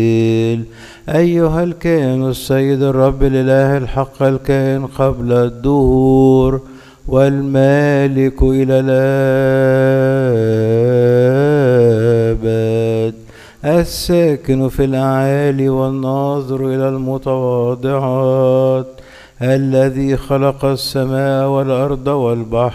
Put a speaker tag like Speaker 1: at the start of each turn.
Speaker 1: أيها الكائن السيد الرب الإله الحق الكائن قبل الدهور والمالك إلى الأبد الساكن في الأعالي والناظر إلى المتواضعات الذي خلق السماء والأرض والبحر